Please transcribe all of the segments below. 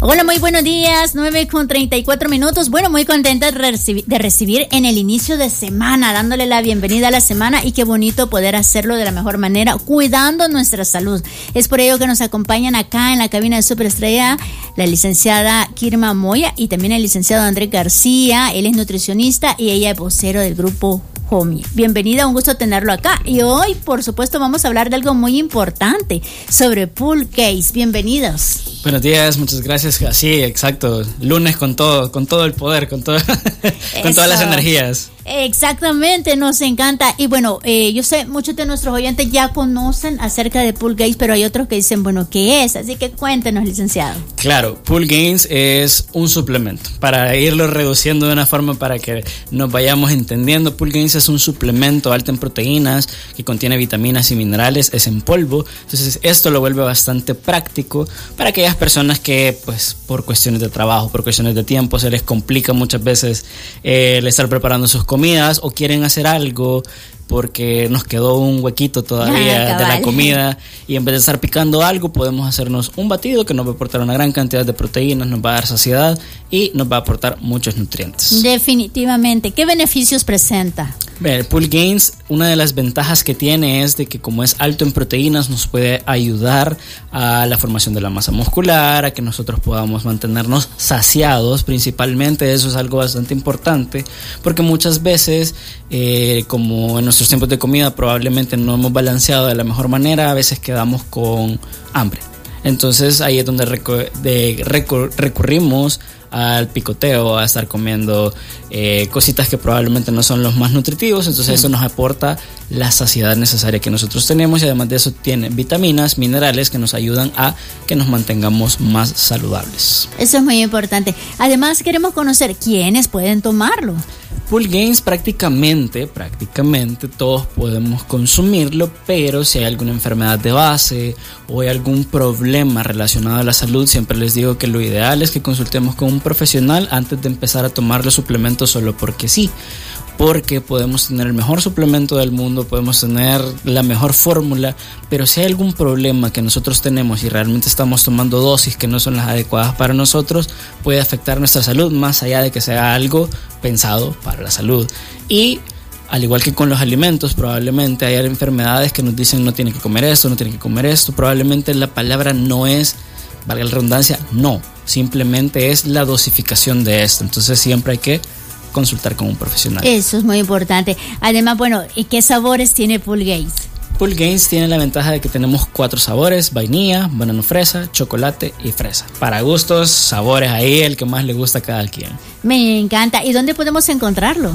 Hola, muy buenos días, 9:34. Bueno, muy contenta de recibir en el inicio de semana, dándole la bienvenida a la semana, y qué bonito poder hacerlo de la mejor manera, cuidando nuestra salud. Es por ello que nos acompañan acá en la cabina de Superestrella la licenciada Kirma Moya y también el licenciado Andrés García. Él es nutricionista y ella es vocero del grupo Homie. Bienvenida, un gusto tenerlo acá. Y hoy, por supuesto, vamos a hablar de algo muy importante, sobre Pool Gaze. Bienvenidos. Buenos días, muchas gracias. Así, exacto. Lunes con todo el poder, con todas las energías. Exactamente, nos encanta. Y bueno, yo sé, muchos de nuestros oyentes ya conocen acerca de Pool Gaze, pero hay otros que dicen, bueno, ¿qué es? Así que cuéntenos, licenciado. Claro, Pool Gaze es un suplemento, para irlo reduciendo de una forma para que nos vayamos entendiendo. Pool Gaze es un suplemento alto en proteínas que contiene vitaminas y minerales, es en polvo. Entonces esto lo vuelve bastante práctico para aquellas personas que, pues, por cuestiones de trabajo, por cuestiones de tiempo, se les complica muchas veces el estar preparando sus comidas, o quieren hacer algo porque nos quedó un huequito todavía de la comida, y en vez de estar picando algo, podemos hacernos un batido que nos va a aportar una gran cantidad de proteínas, nos va a dar saciedad y nos va a aportar muchos nutrientes. Definitivamente. ¿Qué beneficios presenta? El Pool Gaze, una de las ventajas que tiene es de que, como es alto en proteínas, nos puede ayudar a la formación de la masa muscular, a que nosotros podamos mantenernos saciados. Principalmente eso es algo bastante importante, porque muchas veces, como en nuestros tiempos de comida probablemente no hemos balanceado de la mejor manera, a veces quedamos con hambre. Entonces ahí es donde recurrimos al picoteo, a estar comiendo cositas que probablemente no son los más nutritivos. Entonces eso nos aporta la saciedad necesaria que nosotros tenemos, y además de eso tiene vitaminas, minerales que nos ayudan a que nos mantengamos más saludables. Eso es muy importante. Además, queremos conocer quiénes pueden tomarlo. Pool Gaze prácticamente todos podemos consumirlo, pero si hay alguna enfermedad de base o hay algún problema relacionado a la salud, siempre les digo que lo ideal es que consultemos con un profesional antes de empezar a tomar los suplementos solo porque sí. Porque podemos tener el mejor suplemento del mundo, podemos tener la mejor fórmula, pero si hay algún problema que nosotros tenemos y realmente estamos tomando dosis que no son las adecuadas para nosotros, puede afectar nuestra salud, más allá de que sea algo pensado para la salud. Y al igual que con los alimentos, probablemente hay enfermedades que nos dicen no tiene que comer esto, no tiene que comer esto. Probablemente la palabra no es, valga la redundancia, no, simplemente es la dosificación de esto. Entonces siempre hay que consultar con un profesional. Eso es muy importante. Además, bueno, ¿y qué sabores tiene Pool Gaze? Pool Gaze tiene la ventaja de que tenemos 4 sabores: vainilla, banano fresa, chocolate y fresa. Para gustos, sabores ahí, el que más le gusta a cada quien. Me encanta. ¿Y dónde podemos encontrarlo?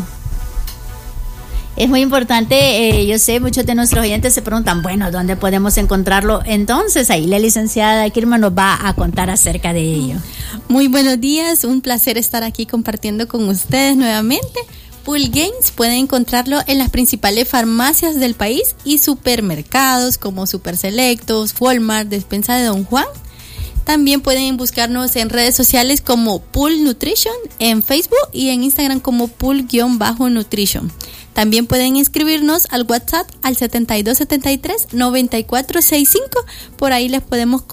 Es muy importante, yo sé, muchos de nuestros oyentes se preguntan, bueno, ¿dónde podemos encontrarlo? Entonces, ahí la licenciada Kirma nos va a contar acerca de ello. Muy buenos días, un placer estar aquí compartiendo con ustedes nuevamente. Pool Gaze pueden encontrarlo en las principales farmacias del país y supermercados como Super Selectos, Walmart, Despensa de Don Juan. También pueden buscarnos en redes sociales como Pool Nutrition, en Facebook y en Instagram como Pool_Nutrition. También pueden inscribirnos al WhatsApp al 7273-9465. Por ahí les podemos